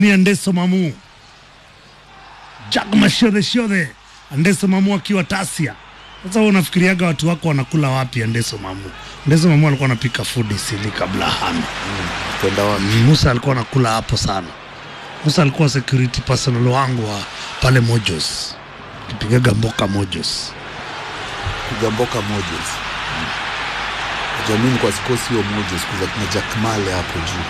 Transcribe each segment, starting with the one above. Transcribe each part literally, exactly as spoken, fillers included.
ni Andeso Mamu. Jack Mashode Shode. Andeso Mamu akiwa Tasia. Sasa wewe unafikiriaga watu wako wanakula wapi Andeso Mamu? Andeso Mamu alikuwa anapika food isili kabla hana. Kwenda wapi? Musa alikuwa anakula hapo sana. Musa alikuwa security personnel wangu wa pale Mojos. Kipigaga mboka Mojos. Kipiga mboka Mojos. Jamini kwa sikosi hiyo Mojos kuza kuna Jack Male hapo juu.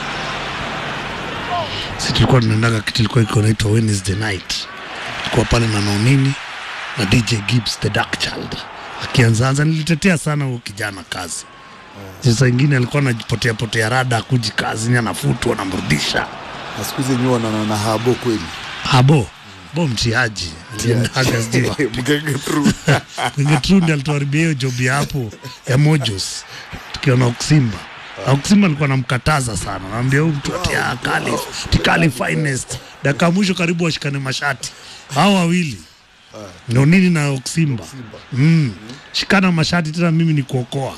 Sisi tulikuwa tunaendaga kitu ilikuwa iko inaitwa Wednesday night. Tulikuwa pale na Nonini na D J Gibbs the Dark Child. Akianza nilitetea sana huyo kijana kazi. Sasa ingine alikuwa anajipotea potea rada kuji kazi ni anafutwa na mrudisha. Na siku hizi nyua na na Habo kweli. Habo. Mm. Bo mtiaji. Aliendaga sijua. Mgenge True. Mgenge True ndiye alituharibia hiyo job hapo ya Mojos. Tukiona Oksimba. Oksimba alikuwa anamkataza sana. Anamwambia huyu mtu atia kali, tikali finest. Dakika mwisho karibu washikane mashati. Hao wawili. Ndio nini na Oksimba. Mm. Shikana mashati tena mimi ni kuokoa.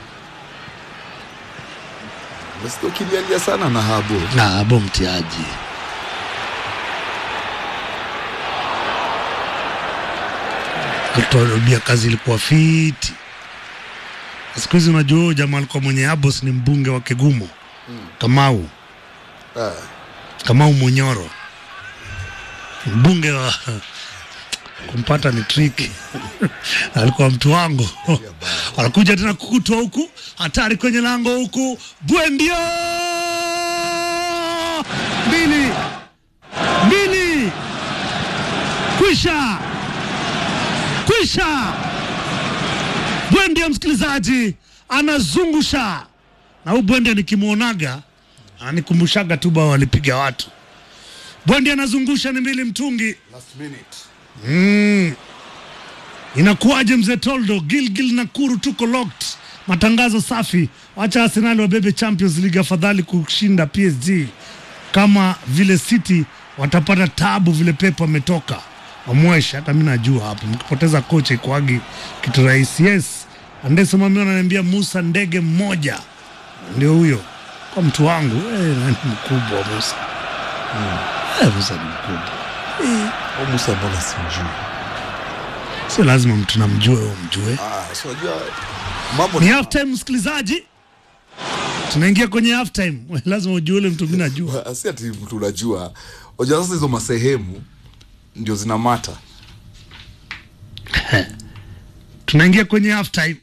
Basi kilialia sana na Habo. Na Habo mtiaji. Alituambia kazi ilikuwa fiti. Siku hizi unajua jamaa alikuwa mwenye Abos ni mbunge wa Kegumo. Mm. Kamau. Ah. Kamau Munyoro. Mbunge wa kumpata ni tricky. Alikuwa mtu wangu. Anakuja tena kukutwa huku, hatari kwenye lango huku. Buendio! Mbili. Mbili. Kwisha. Kwisha. Buendia msikilizaji anazungusha. Na huyu Buendia nikimuonaga anikumbushaga tu bao walipiga watu. Buendia anazungusha ni mbili mtungi. Last minute. Mm. Inakuaje mzee Toldo? Gilgil Nakuru tuko locked. Matangazo safi. Wacha Arsenal wabebe Champions League afadhali kushinda P S G. Kama vile City watapata tabu vile Pep ametoka. Amwesha hata mimi najua hapo. Mkipoteza kocha ikuagi kitu rahisi. Yes. Andeso Mamu ananiambia Musa ndege mmoja. Ndio huyo. Kwa mtu wangu, eh nani mkubwa Musa. Mm. Eh Musa ni mkubwa. Eh, o Musa mbona simjui? Sio lazima mtu namjue au mjue. Ah, sio jua. Mambo ni half time msikilizaji. Tunaingia kwenye half time. Lazima ujue ile mtu mimi najua. Si ati mtu unajua. Oja sasa hizo masehemu ndio zinamata. Tunaingia kwenye half time.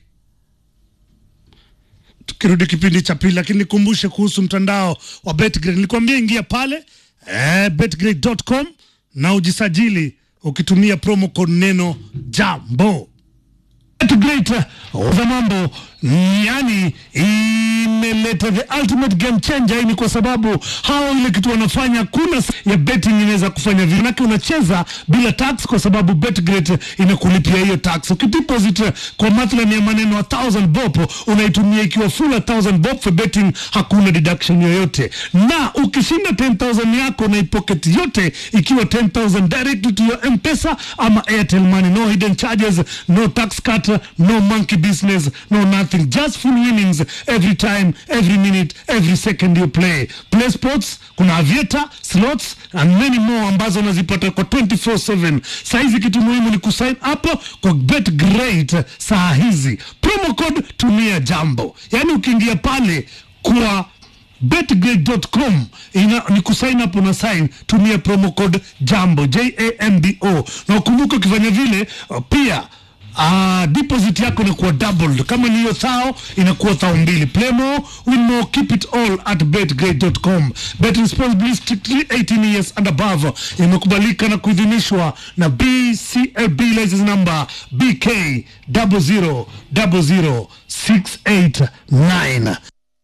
Tukirudi kipindi cha pili, lakini nikumbushe kuhusu mtandao wa Betgrade. Nilikwambia ingia pale eh betgrade dot com na ujisajili ukitumia promo code neno jambo. Betgrade za mambo yani imeleta the ultimate game changer. Ni kwa sababu hao ile kitu wanafanya kuna ya betting inaweza kufanya vile naki unacheza bila tax kwa sababu Betgrade inakulipia hiyo tax. Ukideposit kwa mathalan ya maneno one thousand bob unaitumia ikiwa full one thousand bob for betting, hakuna deduction yoyote. Na ukishinda ten thousand yako na pocket yote ikiwa ten thousand direct to your M-Pesa ama Airtel Money. No hidden charges, no tax cut, no monkey business, no nothing. Just full winnings every time, every minute, every second you play. Play sports, kuna aviator, slots and many more ambazo unazipata kwa twenty-four seven. Saizi kitu muhimu ni kusign up kwa Betgrade saa hizi. Promo code tumia jambo. Yani ukiingia pale kwa betgrade dot com ina ni kusign up na sign tumia promo code jambo J A M B O. Na ukumbuke ukifanya vile pia Ah, uh, deposit yako inakuwa doubled. Kama ni hiyo thao inakuwa thao mbili. Play more, win more, keep it all at betgrade dot com. Bet responsibly, strictly eighteen years and above. Imekubalika na kuidhinishwa na B C L B license number B K zero zero zero zero six eight nine.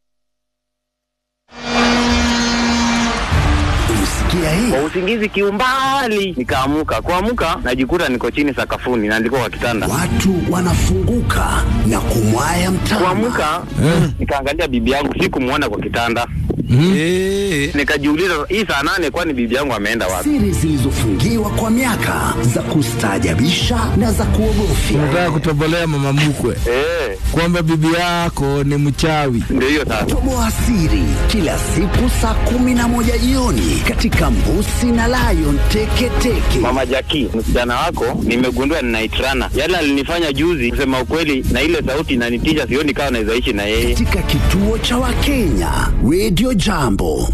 Kwa usingizi kiumbali nikaamuka. Kuamuka najikuta niko chini sakafuni na ndiko kwa kitanda. Watu wanafunguka na kumwaya mtama. Kuamuka eh, nikaangalia bibi yangu, sikumuona kwa kitanda. Mm. Eh, nikajiuliza hii saa nane kwani bibi yangu ameenda wapi? Siri zilizofungiwa kwa miaka za kustaajabisha na za kuogofya. Unataka kutobolea mama mkwe eh kwamba bibi yako ni mchawi? Ndio hiyo sasa. Toboa siri kila siku saa kumi na moja jioni katika na Mbusi na Lion teke teke. Mama Jackie, msichana wako nimegundua ninaitrana. Yale alinifanya juzi, kusema ukweli, na ile sauti inanitisha, sioni kama naweza ishi na yeye. Katika kituo cha Wakenya Radio Jambo.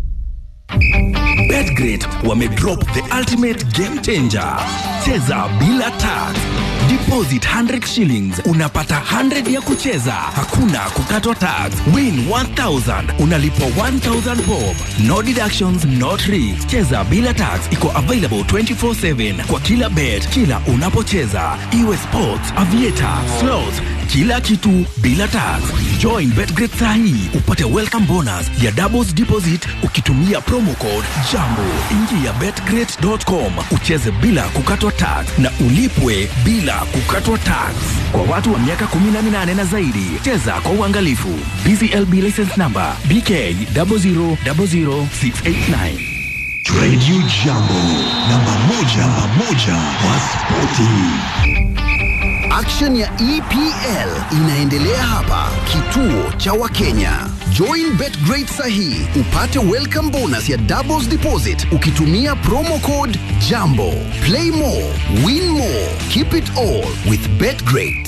Betgrid wamedrop the ultimate game changer. Cheza bila tax. Deposit one hundred shillings, unapata one hundred ya kucheza. Hakuna kukatwa tax. Win one thousand, unalipwa one thousand bob. No deductions, no tricks. Cheza bila tax iko available twenty-four seven kwa kila bet, kila unapocheza. Iwe sports, aviator, slots, kila kitu bila tax. Join Betgrid sahi upate welcome bonus ya doubles deposit ukitumia promo code JAMBO. Ingia betgrid dot com ucheze bila kukatwa tax na ulipwe bila kukatwa tax. Kwa watu wa miaka kumi na minane na zaidi, cheza kwa uangalifu. B C L B license number B K zero zero zero zero six eight nine. Radio Jambo, namba moja, namba moja wa spoti. Action ya E P L inaendelea hapa kituo cha Wakenya. Join Betgrid sahi upate welcome bonus ya doubles deposit ukitumia promo code JAMBO. Play more, win more, keep it all with Betgrid.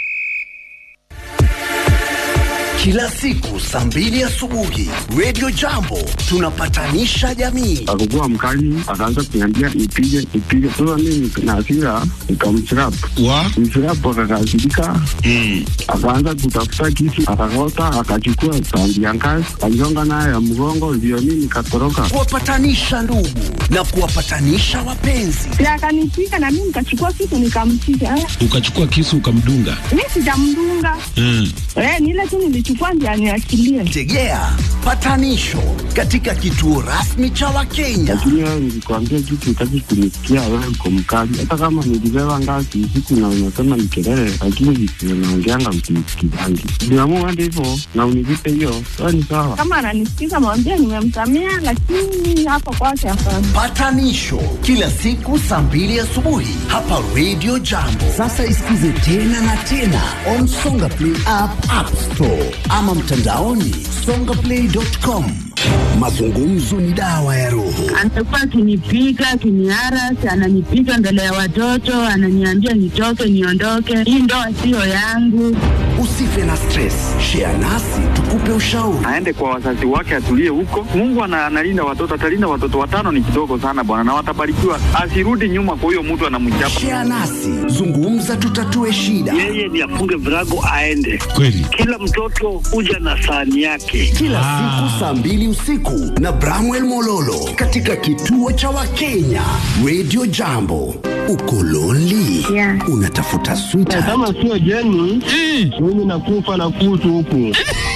Kila siku saa mbili asubuhi Radio Jambo tunapatanisha jamii. Akukua mkali, akaanza kuniambia nipige nipige. Sasa mimi na hasira nikamtrap. Wa? Nitrap akakasirika. Mm. Akaanza kutafuta kisu, akakota, akachukua sandi ya ngazi, aligonga naye ya mgongo, ndio mimi nikatoroka. Kuwapatanisha ndugu na kuwapatanisha wapenzi. Ya kanipika na mimi nikachukua kisu nikampiga. Ukachukua kisu ukamdunga? Mimi sijamdunga. Mm. Eh, ni ile tu nilichukua ndio aniachilie. Tegea patanisho katika kituo rasmi cha Wakenya. Lakini wewe nilikwambia kitu utaki kunisikia, wewe uko mkali. Hata kama nilibeba ngazi usiku na unasema ni kelele, lakini vitu naongeanga msikidangi. Niamua hadi hivyo na univipe hiyo, wewe ni sawa. Kama ananisikiza mwambie nimemsamea, lakini hapo kwake hapana. Patanisho kila siku saa mbili asubuhi hapa Radio Jambo. Sasa isikize tena na tena on Songa Play app, App Store ama mtandaoni songa play dot com. Mazungumzo ni dawa ya roho. Anataka kunipiga, kuniharasi, ananipiga mbele ya watoto, ananiambia nitoke niondoke. Hii ndoa sio yangu. Usife na stress. Share nasi tukupe ushauri. Aende kwa wazazi wake atulie huko. Mungu analinda watoto, atalinda watoto watano ni kidogo sana bwana, na watabarikiwa. Asirudi nyuma kwa huyo mtu anamchapa. Share nasi. Zungumza tutatue shida. Yeye ni afunge virago aende. Kweli. Kila mtoto huja na sahani yake. Kila ah. siku saa mbili usiku na Bramwell Mololo katika kituo cha Wakenya Radio Jambo. Uko lonely? Yeah. Unatafuta sweetheart? Kama sio Jenny, mimi nakufa na kutu huku.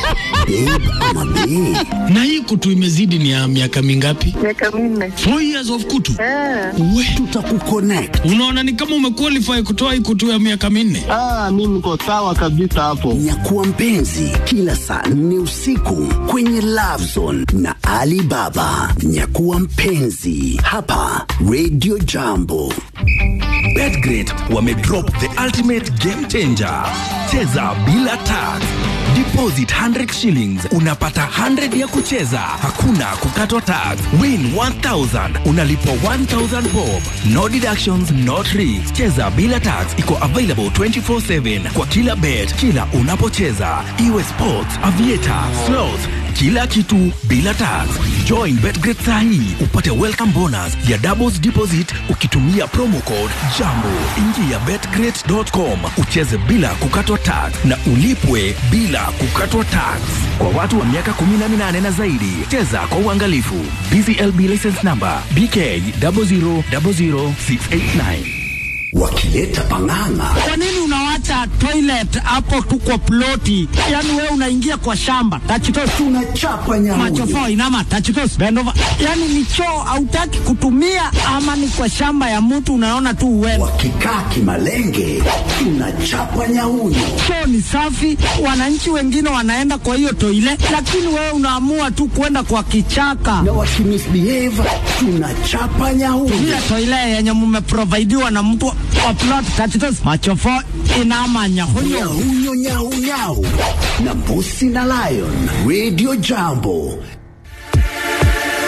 Babe ama babe. Na hii kutu imezidi ni ya miaka mingapi? Miaka minne. Four years of kutu? Eh. We. Tutakuconnect. Unaona ni kama umequalify kutoa hii kutu ya miaka minne. Ah, mimi niko sawa kabisa hapo. Nyakuwa mpenzi kila saa nne usiku kwenye Love Zone na Alibaba. Nyakuwa mpenzi hapa Radio Jambo. Betgrid wamedrop the ultimate game changer. Cheza bila tax. Deposit one hundred shillings, unapata one hundred ya kucheza. Hakuna kukatwa tax. Win one thousand, unalipwa one thousand bob. No deductions, no tricks. Cheza bila tax iko available twenty-four seven kwa kila bet, kila unapocheza. Iwe sports, aviator, slots, kila kitu bila tax. Join Betgrid sahi upate welcome bonus ya doubles deposit ukitumia promo code JAMBO. Ingia betgrid dot com ucheze bila kukatwa tax na ulipwe bila kukatwa tax. Kwa watu wa miaka kumi na minane na zaidi, cheza kwa uangalifu. B C L B license number B K zero zero zero zero six eight nine. Wakileta pang'ang'a. Kwa nini unawacha toilet hapo tu kwa ploti? Yaani wewe unaingia kwa shamba. Tachitos tunachapa nyamu. Machofo inama tachitos bend over. Yaani ni choo hautaki kutumia ama ni kwa shamba ya mtu unaona tu uwe. Wakikaa kimalenge tunachapa nyaunyo. Choo ni safi, wananchi wengine wanaenda kwa hiyo toilet, lakini wewe unaamua tu kwenda kwa kichaka. Na wakimisbehave tunachapa nyaunyo. Ile toilet yenye mmeprovidiwa na mtu wa plot tachitos machofo inama nyahunyo. Nyahunyo nyau nyau. Na Mbusi na Lion Radio Jambo.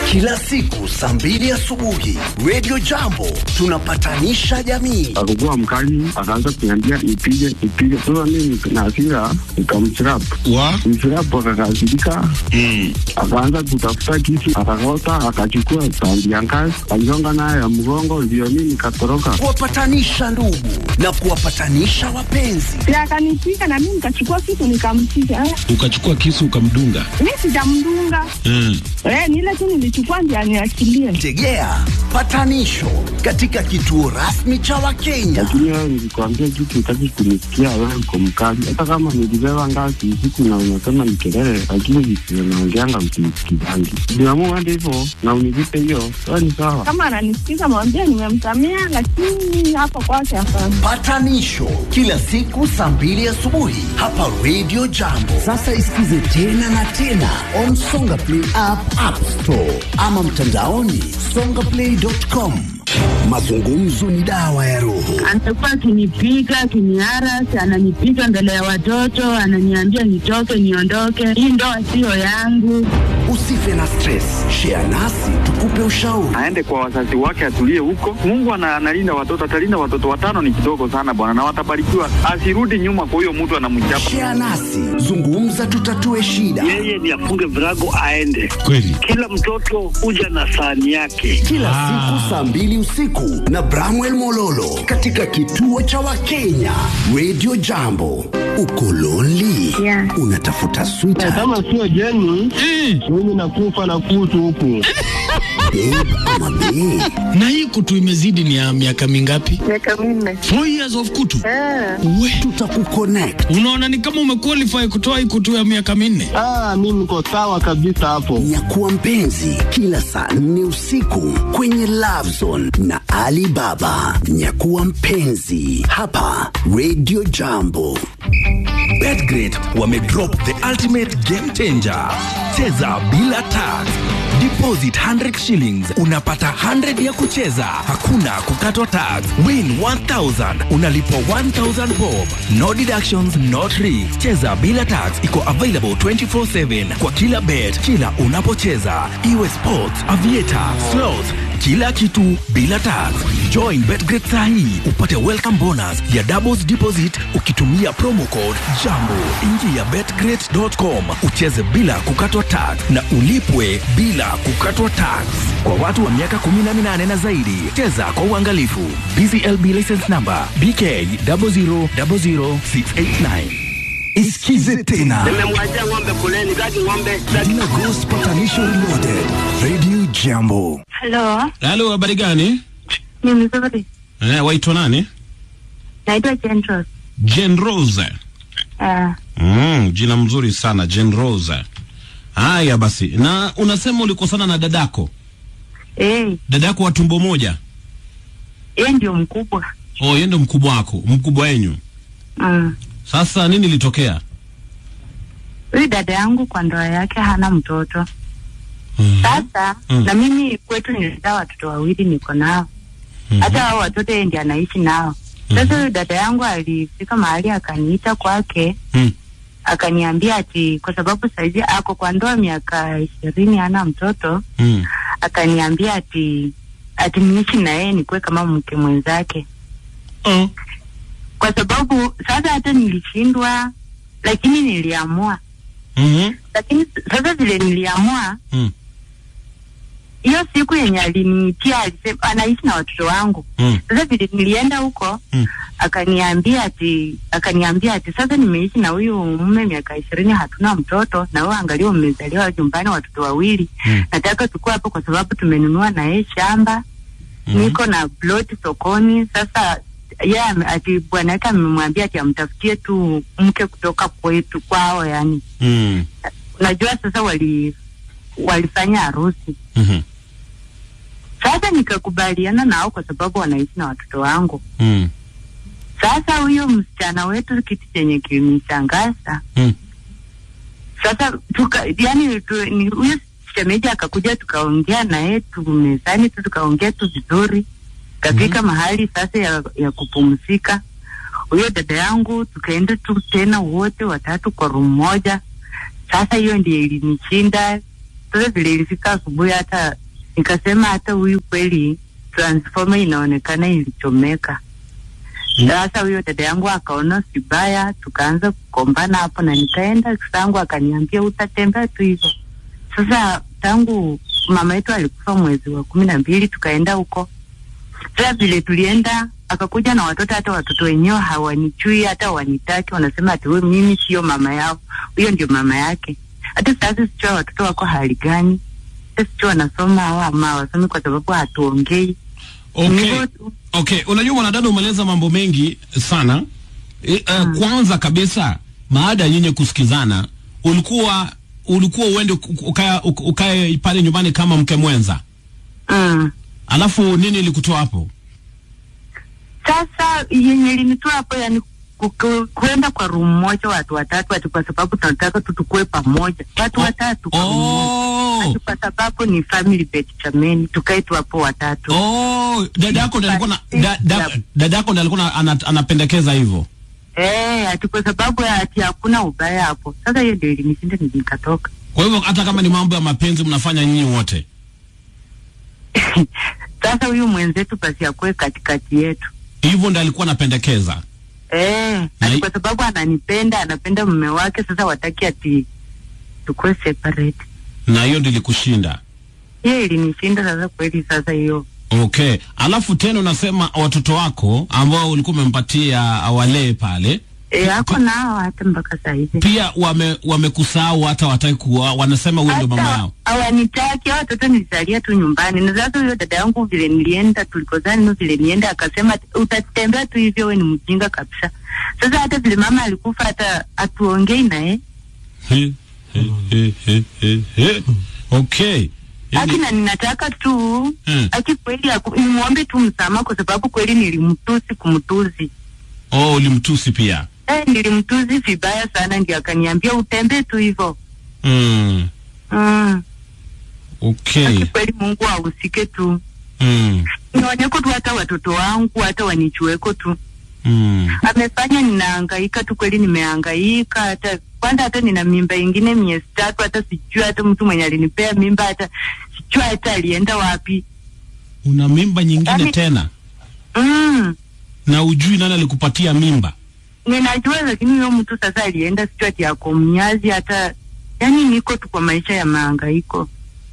Kila siku saa mbili asubuhi Radio Jambo tunapatanisha jamii. Akakuwa mkali, akaanza kuniambia nipige nipige. Sasa mimi na hasira nikamchirap. Wa mchirap akakasirika. Mm. Akaanza kutafuta kisu, akakota, akachukua tandi ya ngazi, aligonga naye ya mgongo, ndio mimi nikatoroka. Kuwapatanisha ndugu na kuwapatanisha wapenzi. Ya akanipiga na mimi nikachukua kisu nikampiga. Ukachukua kisu ukamdunga? Mimi sijamdunga. Mm. Eh, ni ile tu nilichukua ndio aniachilie. Tegea patanisho katika kituo rasmi cha Wakenya. Lakini wewe nilikwambia kitu utaki kunisikia, wewe uko mkali. Hata kama nilibeba ngazi usiku na unasema ni kelele, lakini visio naongeanga msikisangi. Niamua hadi hivyo na univipe hiyo, wewe ni sawa. Kama ananisikiza mwambie nimemsamea, lakini hapo kwake hapana. Patanisho kila siku saa mbili asubuhi hapa Radio Jambo. Sasa isikize tena na tena on Songa Play app, App Store ama mtandaoni songa play dot com. Mazungumzo ni dawa ya roho. Anakuwa akinipiga, akiniharasi, ananipiga mbele ya watoto, ananiambia nitoke, niondoke. Hii ndoa sio yangu. Usife na stress. Share nasi tukupe ushauri. Aende kwa wazazi wake, atulie huko. Mungu analinda watoto, atalinda watoto watano ni kidogo sana bwana, na watabarikiwa. Asirudi nyuma kwa huyo mtu anamchapa. Share nasi, zungumza tutatue shida. Yeye ni afunge virago aende. Kweli. Kila mtoto huja na sahani yake. Kila ah. siku saa mbili usiku na Bramwell Mololo katika kituo cha Wakenya Radio Jambo. Uko lonely? Yeah. Unatafuta sweetheart? Kama sio Jeni, mimi nakufa na kutu huku. Babe ama bae? Na hii kutu imezidi ni ya miaka mingapi? Miaka minne. Four years of kutu? Eh. We. Tutakuconnect. Unaona ni kama umequalify kutoa hii kutu ya miaka minne. Ah, mimi niko sawa kabisa hapo. Nyakuwa mpenzi kila saa nne usiku kwenye Love Zone na Alibaba. Nyakuwa mpenzi hapa Radio Jambo. Betgrid wamedrop the ultimate game changer. Cheza bila tax. Deposit one hundred shillings, unapata one hundred ya kucheza. Hakuna kukatwa tax. Win one thousand, unalipwa one thousand bob. No deductions, no tricks. Cheza bila tax iko available twenty-four seven kwa kila bet, kila unapocheza. Iwe sports, aviator, slots, kila kitu bila tax. Join Betgrid sahi upate welcome bonus ya doubles deposit ukitumia promo code JAMBO. Ingia betgrid dot com ucheze bila kukatwa tax na ulipwe bila kukatwa tax. Kwa watu wa miaka kumi na minane na zaidi, cheza kwa uangalifu. B C L B license number B K zero zero zero zero six eight nine. Isikize tena. Nimemwachia ng'ombe kuleni, gadi ng'ombe. Dina Ghost Patanisho Reloaded. Radio Jambo. Hello. Hello, habari gani? Ni mzuri. Eh, waitwa nani? Naitwa Jane Rose. Jane Rose. Ah. Mm, jina mzuri sana Jane Rose. Haya basi. Na unasema ulikosana na dadako? Eh. Dadako wa tumbo moja? Yeye ndio mkubwa. Oh, yeye ndio mkubwa wako, mkubwa wenyu. Mm. Sasa nini litokea? Huyu dada yangu kwa ndoa yake hana mtoto. Mm. Sasa mm. na mimi kwetu nilizaa watoto wawili niko nao. Mm. Hata hao watoto yeye ndiye anaishi nao. Sasa huyu dada yangu alifika mahali akaniita kwake. Mm. Akaniambia ati kwa sababu saizi ako kwa ndoa miaka ishirini hana mtoto. Mm. Akaniambia ati ati niishi na yeye nikuwe kama mke mwenzake. Mm. Kwa sababu sasa hata nilishindwa, lakini niliamua. Mhm. Lakini sasa vile niliamua, mm. hiyo siku yenye aliniitia alisema anaishi na watoto wangu. Mm. Sasa vile nilienda huko, mm. akaniambia ati akaniambia ati sasa nimeishi na huyu mume miaka ishirini hatuna mtoto, na wewe angalia mmezaliwa nyumbani watoto wawili. Mm. Nataka tukue hapo kwa sababu tumenunua na yeye shamba. Mm. Niko na plot sokoni. Sasa yeah, ati bwana yake amemwambia ati amtafutie tu mke kutoka kwetu kwao yani. Mm. Unajua sasa wali walifanya harusi. Mhm. Sasa nikakubaliana nao kwa sababu wanaishi na watoto wangu. Mm. Sasa huyo msichana wetu kitu chenye kinishangaza. Mm. Sasa tuka yani tu, ni huyo shemeji akakuja tukaongea na yeye tu mezani tu tukaongea tu vizuri. Kafika mm-hmm. mahali sasa ya, ya kupumzika. Huyo dada yangu tukaenda tu tena wote watatu kwa room moja. Sasa hiyo ndiyo ilinishinda. Sasa vile ilifika asubuhi hata nikasema hata huyu kweli transformer inaonekana ilichomeka. Sasa huyo dada yangu akaona sibaya, tukaanza kukombana hapo na nikaenda kisangu akaniambia utatembea tu hivyo. Sasa tangu mama yetu alikufa mwezi wa kumi na mbili tukaenda huko. Sasa vile tulienda akakuja na watoto, hata watoto wenyewe hawanichui hata wanitaki, wanasema ati wewe mimi sio mama yao, huyo ndio mama yake. Hata sasa sijua watoto wako hali gani. Sasa sijua wanasoma au ama wasome kwa sababu hatuongei. Okay. Okay, unajua mwanadada umeleza mambo mengi sana. E, uh, hmm. Kwanza kabisa baada ya nyinyi kusikizana, ulikuwa ulikuwa uende ukae ukae pale nyumbani kama mke mwenza. Mm. Alafu nini ilikutoa hapo? Sasa yenye ilinitoa hapo yani kwenda kwa room moja watu watatu, ati kwa sababu tunataka tutukue pamoja watu oh. watatu kwa oh. ati kwa sababu ni family bed chameni, tukae tu hapo watatu. Oh, dada yako ndiye alikuwa na dada yako ndiye alikuwa anapendekeza hivyo. Eh, ati kwa sababu ati hakuna ubaya hapo. Sasa hiyo ndio ilinishinda nikatoka. Kwa hivyo hata kama ni mambo ya mapenzi mnafanya nyinyi wote. Sasa huyu mwenzetu basi akue katikati yetu. Hivyo ndiye alikuwa anapendekeza. Eh, ati kwa sababu ananipenda, anapenda mume wake, sasa wataki ati tukue separate. Na hiyo ndio ilikushinda. Yeye ilinishinda sasa kweli sasa hiyo. Okay. Alafu tena unasema watoto wako ambao ulikuwa umempatia awalee pale. Eh, hako nao hata mpaka sasa hivi. Pia wame wamekusahau hata wataki kuwa, wanasema wewe ndio mama yao. Hawanitaki, watoto nilizalia tu nyumbani. Na sasa huyo dada yangu vile nilienda tulikozani no vile nienda akasema utatembea tu hivyo wewe ni mjinga kabisa. Sasa hata vile mama alikufa hata atuongei naye. He he he he he. he. Okay. Akina ninataka tu hmm. Aki kweli nimuombe tu msamaha kwa sababu kweli nilimtusi kumtuzi. Oh, ulimtusi pia. Eh, nilimtuzi vibaya sana, ndio akaniambia utembee tu hivyo. Mm. Mm. Okay. Aki kweli Mungu ahusike tu. Mm. Nionyeko tu hata watoto wangu hata wanichueko tu. Mm. Amefanya ninahangaika tu kweli, nimehangaika hata kwanza hata nina mimba ingine miezi tatu, hata sijui hata mtu mwenye alinipea mimba hata sijui hata alienda wapi. Una mimba nyingine Ami... tena? Mm. Na ujui nani alikupatia mimba? Ninajua lakini huyo mtu sasa alienda sijui ati yako mnyazi hata, yani niko tu kwa maisha ya mahangaiko.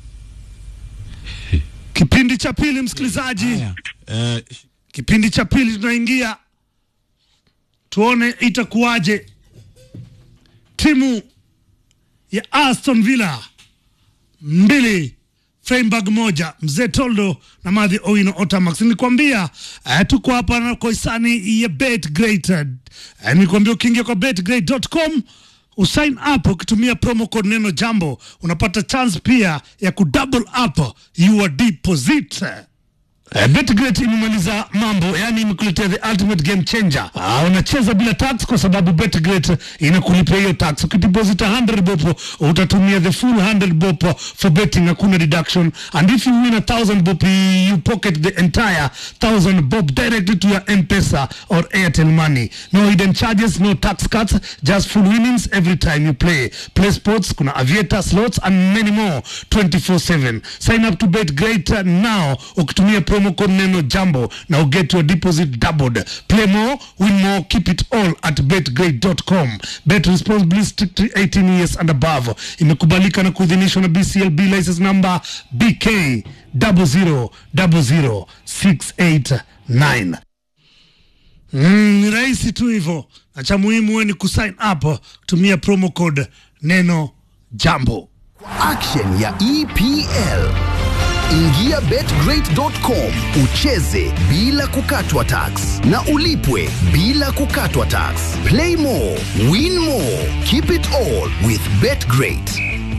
Kipindi cha pili msikilizaji. Uh, Kipindi cha pili tunaingia. Tuone itakuwaje. Timu ya Aston Villa mbili Freiburg moja, Mzee Toldo na Madhi Owino Otamax. Nilikwambia uh, tuko hapa na kwa hisani ya BetGreat. Uh, nilikwambia ukiingia kwa bet great dot com usign up ukitumia promo code neno jambo unapata chance pia ya kudouble up your deposit. Uh, BetGreat imemaliza mambo, yani imekuletea the ultimate game changer. Uh, unacheza bila tax kwa sababu BetGreat inakulipia hiyo tax. Ukideposit one hundred bob utatumia the full one hundred bob for betting, hakuna deduction. And if you win one thousand bob you pocket the entire one thousand bob directly to your M-Pesa or Airtel money. No hidden charges, no tax cuts, just full winnings every time you play. Play sports, kuna aviator slots and many more twenty-four seven. Sign up to BetGreat now ukitumia promo code neno jambo na you get your deposit doubled. Play more, win more, keep it all at bet great dot com. Bet responsibly, strictly eighteen years and above. Imekubalika na kuidhinishwa na B C L B license number B K zero zero zero zero six eight nine. Mm, ni rahisi tu hivyo. Na cha muhimu ni kusign up kutumia promo code neno jambo. Action ya E P L. Ingia bet great dot com ucheze bila kukatwa tax na ulipwe bila kukatwa tax. Play more, win more, keep it all with BetGreat.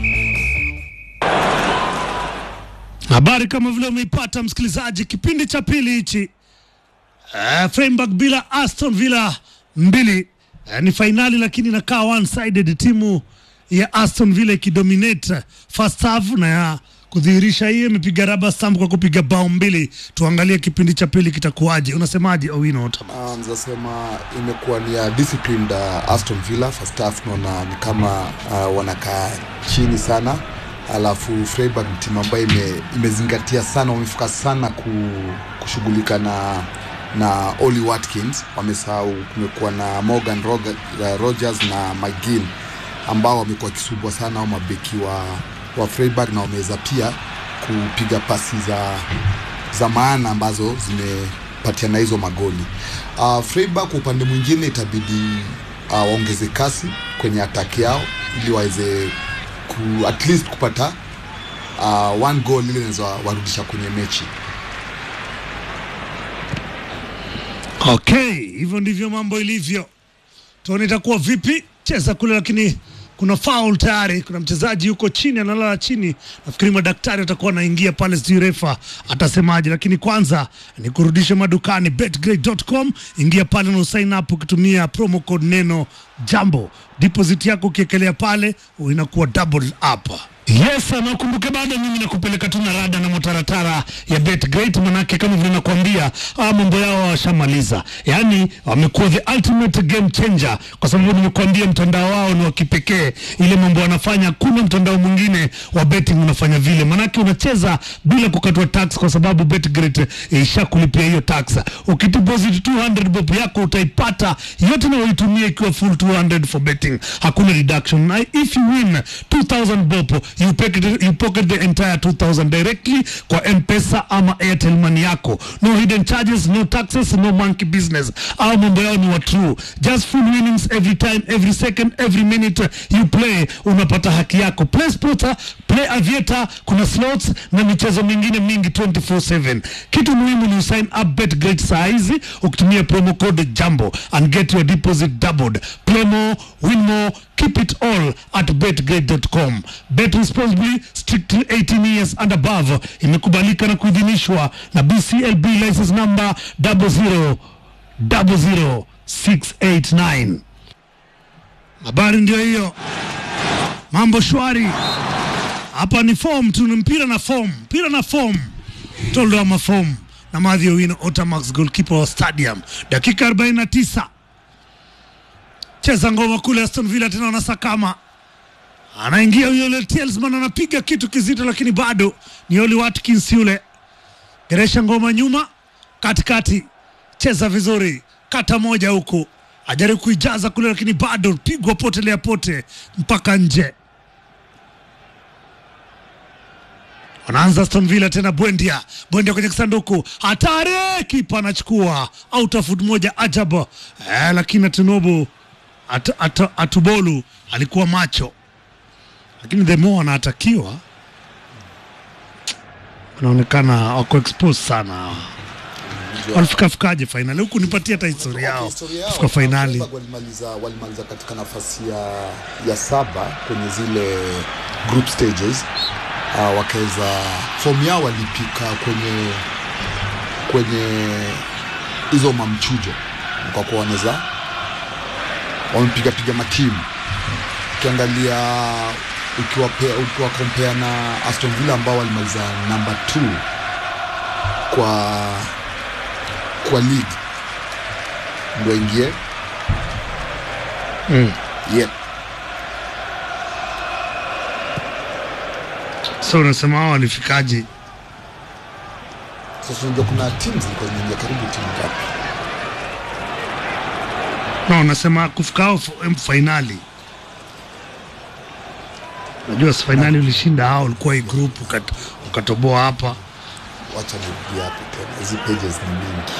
Habari kama vile umeipata msikilizaji, kipindi cha pili hichi. Uh, Freiburg bila Aston Villa mbili. Uh, ni finali lakini inakaa one sided, timu ya Aston Villa ikidominate first half na ya kudhihirisha hiyo imepiga raba stamp kwa kupiga bao mbili. Tuangalie kipindi cha pili kitakuwaje. Unasemaje Owino Otamax? Um, zasema imekuwa ni uh, disciplined uh, Aston Villa first half, naona ni kama uh, wanakaa chini sana alafu Freiburg ni timu ambayo ime, imezingatia sana, wamefika sana ku, kushughulika na na Oli Watkins. Wamesahau kumekuwa na Morgan Rogers na McGinn ambao wamekuwa kisubwa sana au mabeki wa, wa Freiburg, na wameweza pia kupiga pasi za za maana ambazo zimepatiana hizo magoli. Uh, Freiburg kwa upande mwingine itabidi uh, waongeze kasi kwenye attack yao ili waweze ku, at least kupata uh, one goal ile inaweza warudisha kwenye mechi. Okay, hivyo ndivyo mambo ilivyo. Tuone itakuwa vipi cheza kule, lakini kuna foul tayari, kuna mchezaji yuko chini analala chini. Nafikiri madaktari watakuwa wanaingia pale, sijui refa atasemaje, lakini kwanza ni kurudisha madukani betgrade dot com. Ingia pale na sign up ukitumia promo code neno jambo. Deposit yako ukiekelea pale inakuwa double up. Yes, na ukumbuke bado mimi nakupeleka tu na rada na motaratara ya BetGreat, manake kama vile nakwambia ah, mambo yao washamaliza. Yaani wamekuwa the ultimate game changer, kwa sababu nimekuambia mtandao wao ni wa kipekee. Ile mambo wanafanya kuna mtandao mwingine wa betting unafanya vile, manake unacheza bila kukatwa tax, kwa sababu BetGreat ishakulipia hiyo tax. Ukideposit two hundred bob yako utaipata yote na uitumie ikiwa full two hundred for betting, hakuna reduction. Na if you win two thousand bob, you pocket, you pocket the entire two thousand directly kwa M-Pesa ama Airtel Money yako. No hidden charges, no taxes, no monkey business. Au mambo yao ni wa true. Just full winnings every time, every second, every minute you play, unapata haki yako. Play Sporter, Play Aviator, kuna slots na michezo mingine mingi twenty-four seven. Kitu muhimu ni sign up BetGreat saa hizi ukitumia promo code JAMBO and get your deposit doubled. Play more, win more, keep it all at betgrade dot com. Bet responsibly, strictly eighteen years and above. Imekubalika na kuidhinishwa na B C L B license number zero zero zero zero six eight nine. Habari ndio hiyo, mambo shwari. Hapa ni form tu, mpira na form, mpira na form. Toldo ama form na Mathew Wino, Otamax goalkeeper wa Stadium. Dakika arobaini na tisa. Cheza ngoma kule Aston Villa tena wanasakama. Anaingia yule Telsman, anapiga kitu kizito, lakini bado ni Oli Watkins yule. Geresha ngoma nyuma, katikati. Cheza vizuri, kata moja huko. Ajaribu kuijaza kule, lakini bado pigwa potelea pote mpaka nje. Wanaanza Aston Villa tena. Buendia, Buendia kwenye kisanduku, hatari, kipa anachukua out of foot moja ajabu. Eh, lakini Atunobu at, at, Atubolu alikuwa macho, lakini the more anatakiwa wanaonekana wako exposed sana. Walifika fikaje finali huku, nipatie hata historia yao. Fika finali walimaliza walimaliza katika nafasi ya ya saba kwenye zile group stages. Uh, wakaweza form yao walipika kwenye kwenye hizo mamchujo, kwa kuwa wanaweza wamepiga piga matimu. Ukiangalia ukiwa ukiwa compare na Aston Villa ambao walimaliza number two kwa kwa league ndio ingie mm. yeah. So unasema hao walifikaje? Sasa ndio kuna teams zilikuwa nyingi, karibu timu ngapi? No, unasema kufika hao finali. Najua finali ulishinda hao, ulikuwa hii group ukat, ukatoboa hapa. Wacha nirudi hapo tena, hizi pages ni mingi.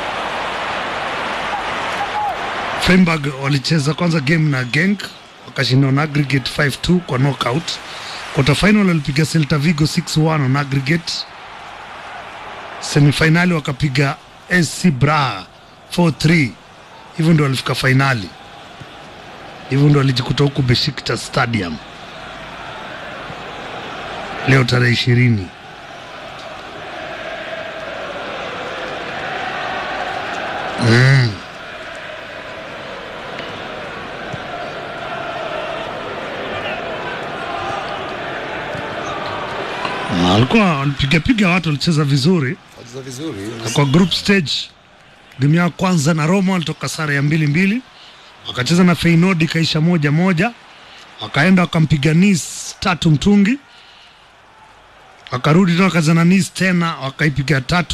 Freiburg walicheza kwanza game na Genk, wakashinda on aggregate five two kwa knockout. Quarter final walipiga Celta Vigo six one on aggregate. Semifinali wakapiga S C Braga four three. Hivyo ndio walifika finali. Hivyo ndio walijikuta huko Besiktas Stadium leo tarehe ishirini. Mm. Alikuwa walipiga piga watu, walicheza vizuri. Walicheza vizuri. Kwa group stage game ya kwanza na Roma walitoka sare ya mbili mbili. Wakacheza na Feyenoord kaisha moja moja. Wakaenda wakampiga Nice tatu mtungi. Wakarudi tena kazananis tena wakaipiga tatu